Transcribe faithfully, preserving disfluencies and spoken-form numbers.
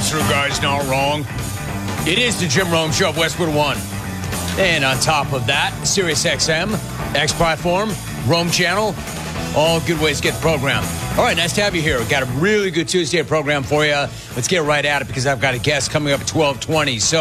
listener guy's not wrong. It is the Jim Rome Show of Westwood One. And on top of that, Sirius X M, X Platform, Rome Channel, all good ways to get the program. All right, nice to have you here. We've got a really good Tuesday program for you. Let's get right at it because I've got a guest coming up at twelve twenty. So